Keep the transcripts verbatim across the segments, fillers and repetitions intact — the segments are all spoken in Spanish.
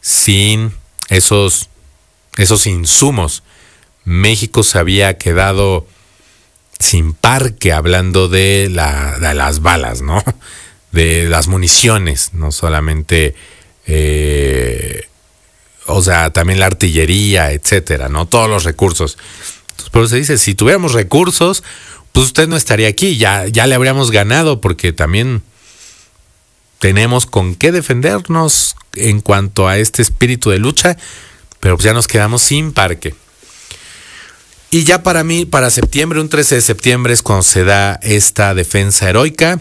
sin esos, esos insumos. México se había quedado sin parque, hablando de, la, de las balas, ¿no? De las municiones, no solamente, eh, o sea, también la artillería, etcétera, ¿no? Todos los recursos. Entonces, por eso se dice, si tuviéramos recursos, pues usted no estaría aquí, ya, ya le habríamos ganado, porque también tenemos con qué defendernos en cuanto a este espíritu de lucha, pero pues ya nos quedamos sin parque. Y ya para mí, para septiembre, un trece de septiembre es cuando se da esta defensa heroica.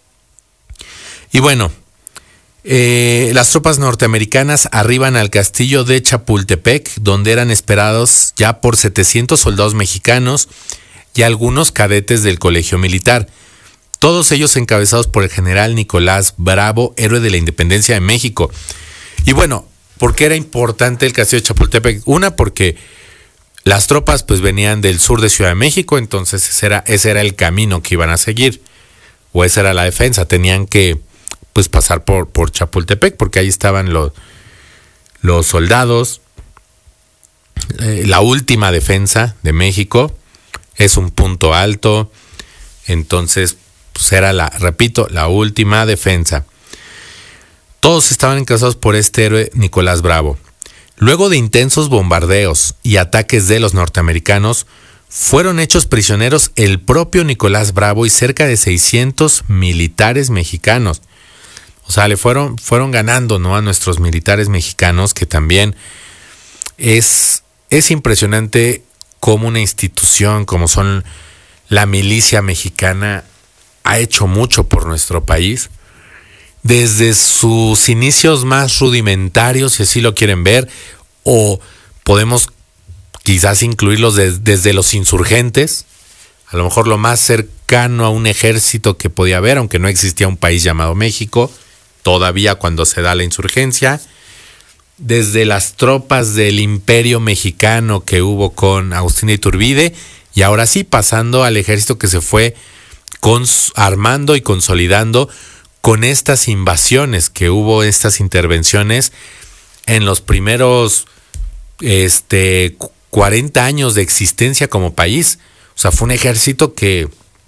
Y bueno, eh, las tropas norteamericanas arriban al castillo de Chapultepec, donde eran esperados ya por setecientos soldados mexicanos y algunos cadetes del colegio militar. Todos ellos encabezados por el general Nicolás Bravo, héroe de la independencia de México. Y bueno, ¿por qué era importante el castillo de Chapultepec? Una, porque las tropas pues venían del sur de Ciudad de México, entonces ese era, ese era el camino que iban a seguir, o esa era la defensa, tenían que pues pasar por, por Chapultepec, porque ahí estaban los, los soldados. Eh, la última defensa de México es un punto alto, entonces pues era la, repito, la última defensa. Todos estaban encabezados por este héroe Nicolás Bravo. Luego de intensos bombardeos y ataques de los norteamericanos, fueron hechos prisioneros el propio Nicolás Bravo y cerca de seiscientos militares mexicanos. O sea, le fueron, fueron ganando, ¿no?, a nuestros militares mexicanos, que también es, es impresionante cómo una institución como son la milicia mexicana ha hecho mucho por nuestro país. Desde sus inicios más rudimentarios, si así lo quieren ver, o podemos quizás incluirlos de, desde los insurgentes, a lo mejor lo más cercano a un ejército que podía haber, aunque no existía un país llamado México, todavía cuando se da la insurgencia, desde las tropas del Imperio Mexicano que hubo con Agustín de Iturbide, y ahora sí pasando al ejército que se fue cons- armando y consolidando con estas invasiones que hubo, estas intervenciones en los primeros este, cuarenta años de existencia como país. O sea, fue un ejército que,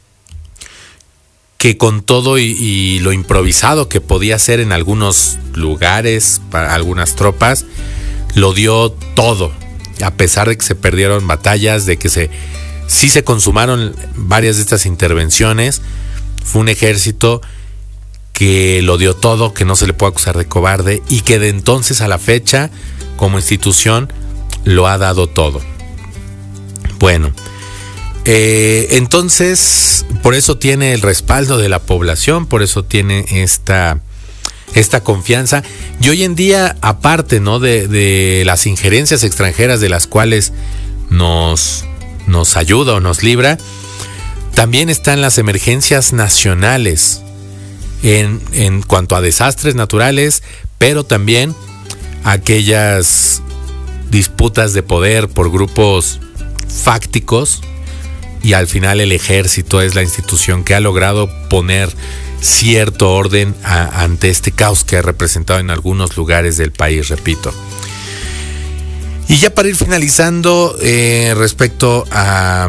que con todo y, y lo improvisado que podía ser en algunos lugares, para algunas tropas, lo dio todo, a pesar de que se perdieron batallas, de que se, sí se consumaron varias de estas intervenciones. Fue un ejército que lo dio todo, que no se le puede acusar de cobarde y que de entonces a la fecha, como institución, lo ha dado todo. Bueno, eh, entonces, por eso tiene el respaldo de la población, por eso tiene esta, esta confianza. Y hoy en día, aparte, ¿no?, de, de las injerencias extranjeras de las cuales nos, nos ayuda o nos libra, también están las emergencias nacionales en, en cuanto a desastres naturales, pero también aquellas disputas de poder por grupos fácticos, y al final el ejército es la institución que ha logrado poner cierto orden a, ante este caos que ha representado en algunos lugares del país, repito. Y ya para ir finalizando, eh, respecto a,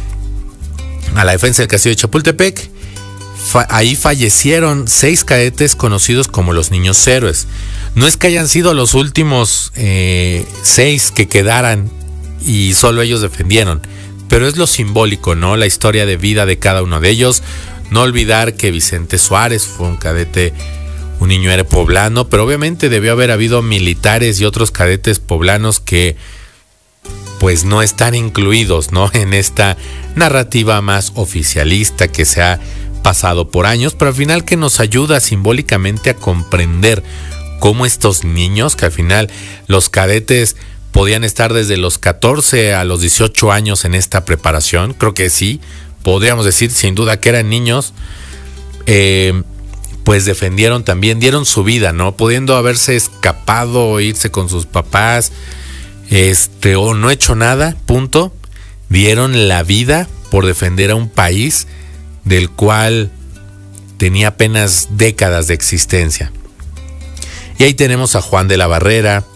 a la defensa del castillo de Chapultepec, fa, ahí fallecieron seis cadetes conocidos como los niños héroes. No es que hayan sido los últimos eh, seis que quedaran y solo ellos defendieron, pero es lo simbólico, ¿no? La historia de vida de cada uno de ellos. No olvidar que Vicente Suárez fue un cadete, un niño héroe poblano, pero obviamente debió haber habido militares y otros cadetes poblanos que pues no están incluidos, ¿no?, en esta narrativa más oficialista que se ha pasado por años, pero al final que nos ayuda simbólicamente a comprender cómo estos niños, que al final los cadetes podían estar desde los catorce a los dieciocho años en esta preparación, creo que sí, podríamos decir sin duda que eran niños, eh, pues defendieron también, dieron su vida, ¿no? Pudiendo haberse escapado o irse con sus papás, este, o no hecho nada, punto, dieron la vida por defender a un país del cual tenía apenas décadas de existencia. Y ahí tenemos a Juan de la Barrera,